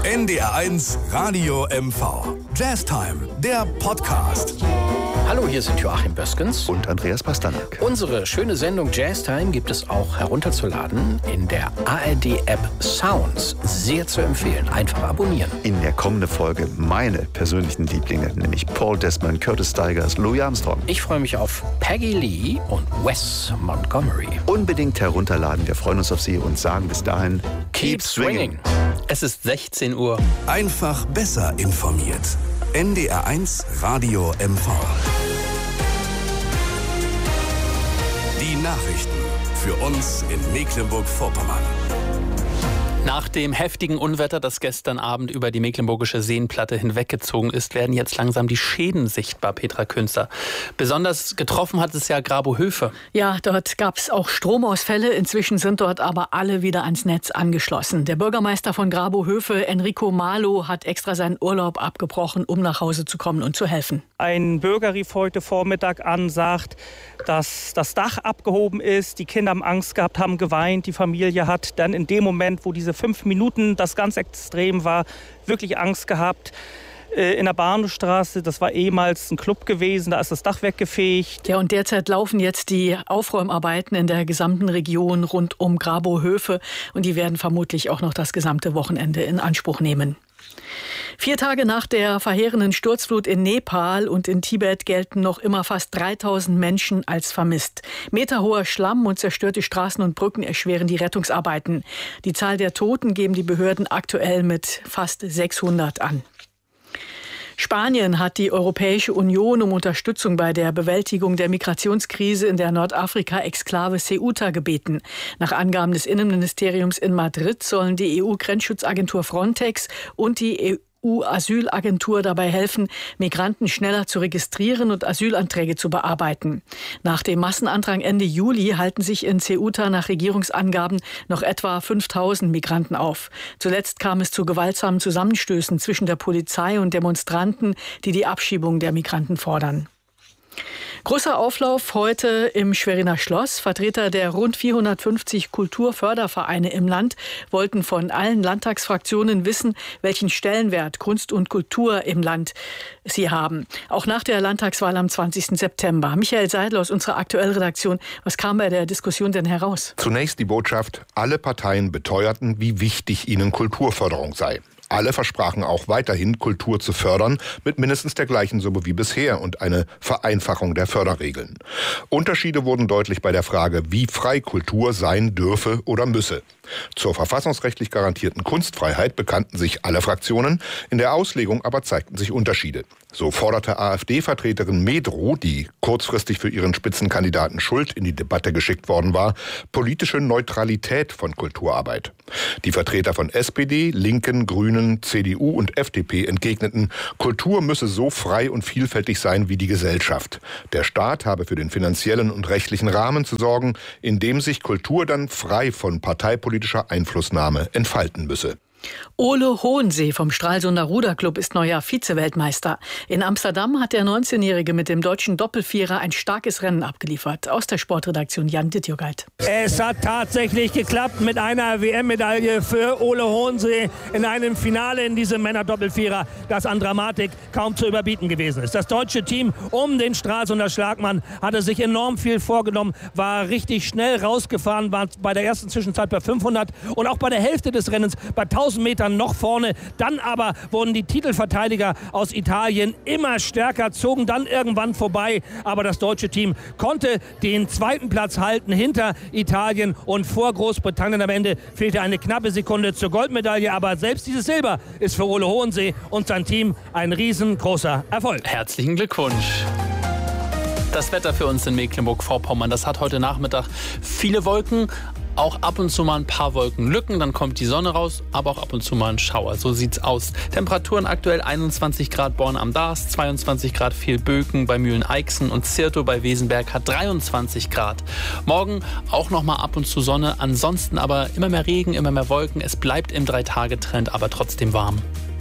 NDR1 Radio MV. Jazztime, der Podcast. Hallo, hier sind Joachim Böskens und Andreas Pasternak. Unsere schöne Sendung Jazztime gibt es auch herunterzuladen in der ARD-App Sounds. Sehr zu empfehlen. Einfach abonnieren. In der kommenden Folge meine persönlichen Lieblinge, nämlich Paul Desmond, Curtis Stigers, Louis Armstrong. Ich freue mich auf Peggy Lee und Wes Montgomery. Unbedingt herunterladen. Wir freuen uns auf Sie und sagen bis dahin: Keep swinging. Es ist 16 Uhr. Einfach besser informiert. NDR1 Radio MV. Die Nachrichten für uns in Mecklenburg-Vorpommern. Nach dem heftigen Unwetter, das gestern Abend über die Mecklenburgische Seenplatte hinweggezogen ist, werden jetzt langsam die Schäden sichtbar, Petra Künster. Besonders getroffen hat es ja Grabohöfe. Ja, dort gab es auch Stromausfälle. Inzwischen sind dort aber alle wieder ans Netz angeschlossen. Der Bürgermeister von Grabohöfe, Enrico Malo, hat extra seinen Urlaub abgebrochen, um nach Hause zu kommen und zu helfen. Ein Bürger rief heute Vormittag an, sagt, dass das Dach abgehoben ist. Die Kinder haben Angst gehabt, haben geweint. Die Familie hat dann in dem Moment, wo diese 5 Minuten das ganz extrem war, wirklich Angst gehabt. In der Bahnhofstraße, das war ehemals ein Club gewesen, da ist das Dach weggefegt. Ja, und derzeit laufen jetzt die Aufräumarbeiten in der gesamten Region rund um Grabohöfe. Und die werden vermutlich auch noch das gesamte Wochenende in Anspruch nehmen. 4 Tage nach der verheerenden Sturzflut in Nepal und in Tibet gelten noch immer fast 3000 Menschen als vermisst. Meterhoher Schlamm und zerstörte Straßen und Brücken erschweren die Rettungsarbeiten. Die Zahl der Toten geben die Behörden aktuell mit fast 600 an. Spanien hat die Europäische Union um Unterstützung bei der Bewältigung der Migrationskrise in der Nordafrika-Exklave Ceuta gebeten. Nach Angaben des Innenministeriums in Madrid sollen die EU-Grenzschutzagentur Frontex und die EU-Asylagentur dabei helfen, Migranten schneller zu registrieren und Asylanträge zu bearbeiten. Nach dem Massenandrang Ende Juli halten sich in Ceuta nach Regierungsangaben noch etwa 5000 Migranten auf. Zuletzt kam es zu gewaltsamen Zusammenstößen zwischen der Polizei und Demonstranten, die die Abschiebung der Migranten fordern. Großer Auflauf heute im Schweriner Schloss. Vertreter der rund 450 Kulturfördervereine im Land wollten von allen Landtagsfraktionen wissen, welchen Stellenwert Kunst und Kultur im Land sie haben. Auch nach der Landtagswahl am 20. September. Michael Seidel aus unserer Aktuellredaktion. Was kam bei der Diskussion denn heraus? Zunächst die Botschaft: Alle Parteien beteuerten, wie wichtig ihnen Kulturförderung sei. Alle versprachen auch weiterhin, Kultur zu fördern, mit mindestens der gleichen Summe wie bisher und eine Vereinfachung der Förderregeln. Unterschiede wurden deutlich bei der Frage, wie frei Kultur sein dürfe oder müsse. Zur verfassungsrechtlich garantierten Kunstfreiheit bekannten sich alle Fraktionen, in der Auslegung aber zeigten sich Unterschiede. So forderte AfD-Vertreterin Medrow, die kurzfristig für ihren Spitzenkandidaten Schult in die Debatte geschickt worden war, politische Neutralität von Kulturarbeit. Die Vertreter von SPD, Linken, Grünen, CDU und FDP entgegneten, Kultur müsse so frei und vielfältig sein wie die Gesellschaft. Der Staat habe für den finanziellen und rechtlichen Rahmen zu sorgen, in dem sich Kultur dann frei von parteipolitischer Einflussnahme entfalten müsse. Ole Hohensee vom Stralsunder Ruderclub ist neuer Vize-Weltmeister. In Amsterdam hat der 19-Jährige mit dem deutschen Doppelvierer ein starkes Rennen abgeliefert. Aus der Sportredaktion Jan Dittjogalt. Es hat tatsächlich geklappt mit einer WM-Medaille für Ole Hohensee in einem Finale in diesem Männer-Doppelvierer, das an Dramatik kaum zu überbieten gewesen ist. Das deutsche Team um den Stralsunder Schlagmann hatte sich enorm viel vorgenommen, war richtig schnell rausgefahren, war bei der ersten Zwischenzeit bei 500 und auch bei der Hälfte des Rennens bei 1000 Metern noch vorne. Dann aber wurden die Titelverteidiger aus Italien immer stärker, zogen dann irgendwann vorbei. Aber das deutsche Team konnte den zweiten Platz halten hinter Italien und vor Großbritannien. Am Ende fehlte eine knappe Sekunde zur Goldmedaille. Aber selbst dieses Silber ist für Ole Hohensee und sein Team ein riesengroßer Erfolg. Herzlichen Glückwunsch. Das Wetter für uns in Mecklenburg-Vorpommern, das hat heute Nachmittag viele Wolken, auch ab und zu mal ein paar Wolkenlücken, dann kommt die Sonne raus, aber auch ab und zu mal ein Schauer. So sieht's aus. Temperaturen aktuell 21 Grad Born am Daas, 22 Grad Vielböken bei Mühlen-Eichsen und Zirtow bei Wesenberg hat 23 Grad. Morgen auch noch mal ab und zu Sonne, ansonsten aber immer mehr Regen, immer mehr Wolken. Es bleibt im 3-Tage-Trend, aber trotzdem warm.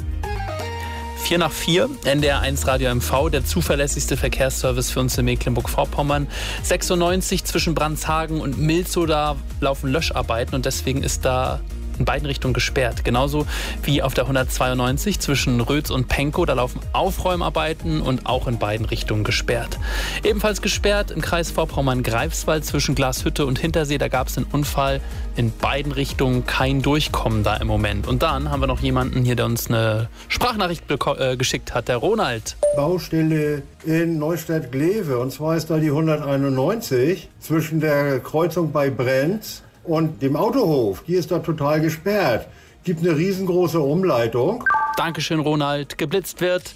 4 nach 4, NDR1 Radio MV, der zuverlässigste Verkehrsservice für uns in Mecklenburg-Vorpommern. 96 zwischen Brandshagen und Milzow, da laufen Löscharbeiten und deswegen ist da in beiden Richtungen gesperrt. Genauso wie auf der 192 zwischen Rötz und Pankow. Da laufen Aufräumarbeiten und auch in beiden Richtungen gesperrt. Ebenfalls gesperrt im Kreis Vorpommern-Greifswald zwischen Glashütte und Hintersee. Da gab es einen Unfall. In beiden Richtungen kein Durchkommen da im Moment. Und dann haben wir noch jemanden hier, der uns eine Sprachnachricht geschickt hat, der Ronald. Baustelle in Neustadt-Glewe. Und zwar ist da die 191 zwischen der Kreuzung bei Brenz und dem Autohof. Die ist da total gesperrt. Gibt eine riesengroße Umleitung. Dankeschön, Ronald. Geblitzt wird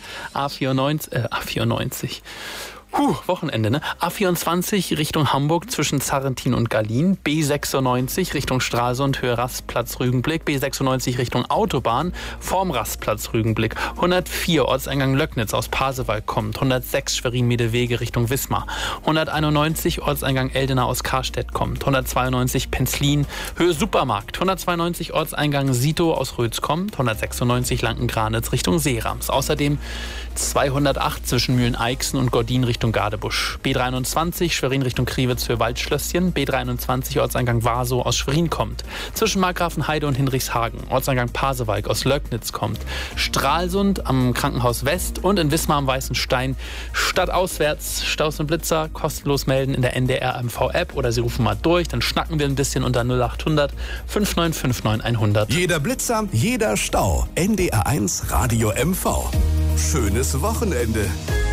A94. Wochenende, ne? A24 Richtung Hamburg zwischen Zarrentin und Gallien, B96 Richtung Stralsund, Höhe Rastplatz Rügenblick, B96 Richtung Autobahn, vorm Rastplatz Rügenblick, 104 Ortseingang Löcknitz aus Pasewalk kommt, 106 Schwerin-Medewege Richtung Wismar, 191 Ortseingang Eldena aus Karstedt kommt, 192 Penzlin, Höhe Supermarkt, 192 Ortseingang Sito aus Rötz kommt, 196 Lanken-Granitz Richtung Seerams, außerdem 208 zwischen Mühlen-Eichsen und Gordin Richtung Gadebusch. B23 Schwerin Richtung Kriwitz für Waldschlösschen. B23 Ortseingang Warsow aus Schwerin kommt. Zwischen Markgrafenheide und Hinrichshagen. Ortseingang Pasewalk aus Löcknitz kommt. Stralsund am Krankenhaus West und in Wismar am Weißen Stein. Stadtauswärts Staus und Blitzer kostenlos melden in der NDR MV-App oder Sie rufen mal durch. Dann schnacken wir ein bisschen unter 0800 5959 100. Jeder Blitzer, jeder Stau. NDR1 Radio MV. Schönes Wochenende.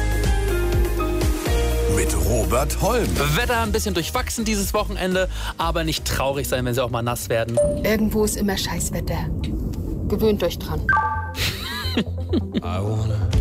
Mit Robert Holm. Wetter ein bisschen durchwachsen dieses Wochenende, aber nicht traurig sein, wenn sie auch mal nass werden. Irgendwo ist immer Scheißwetter. Gewöhnt euch dran. I wanna